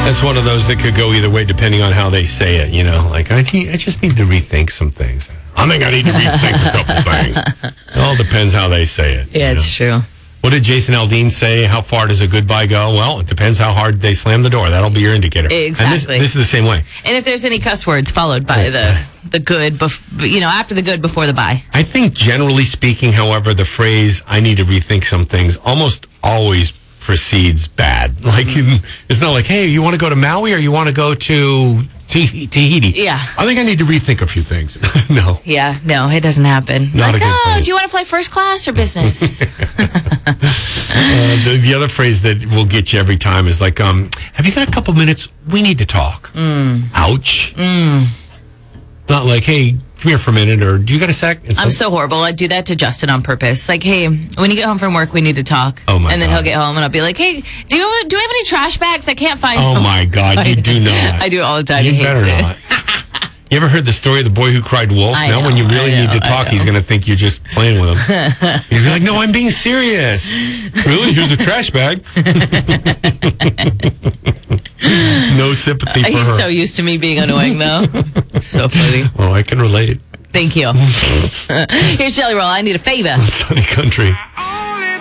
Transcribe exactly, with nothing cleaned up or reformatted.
That's one of those that could go either way depending on how they say it, you know. Like, I, need, I just need to rethink some things. I think I need to rethink a couple things. It all depends how they say it. Yeah, it's know? true. What did Jason Aldean say? How far does a goodbye go? Well, it depends how hard they slam the door. That'll be your indicator. Exactly. And this, this is the same way. And if there's any cuss words followed by the the good, bef- you know, after the good, before the bye. I think generally speaking, however, the phrase, I need to rethink some things, almost always precedes bad. Like, mm-hmm. It's not like, hey, you want to go to Maui or you want to go to Tahiti? Yeah. I think I need to rethink a few things. No. Yeah, no, it doesn't happen. Not like, a good oh, phrase. do you want to fly first class or business? uh, the, the other phrase that will get you every time is like, um, have you got a couple minutes? We need to talk. Mm. Ouch. Mm. Not like, hey, come here for a minute, or do you got a sec? It's I'm like, so horrible. I do that to Justin on purpose. Like, hey, when you get home from work, we need to talk. Oh, my And then God. he'll get home, and I'll be like, hey, do you do we have any trash bags? I can't find Oh, them. my God, you do not. I do it all the time. You He hates better it. not. You ever heard the story of the boy who cried wolf? I now know, when you really I need know, to talk, I he's know. going to think you're just playing with him. He'll be like, no, I'm being serious. Really? Here's a trash bag. No sympathy for He's her. so used to me being annoying, though. So funny. Oh, I can relate. Thank you. Here's Jelly Roll. I need a favor. Sunny Country.